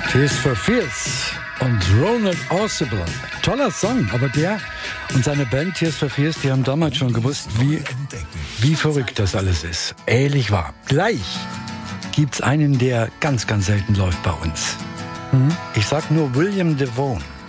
Tears for Fears und Ronald Orsable. Toller Song, aber der und seine Band Tears for Fears, die haben damals schon gewusst, wie verrückt das alles ist. Ehrlich wahr. Gleich gibt's einen, der ganz, ganz selten läuft bei uns. Ich sag nur William DeVone.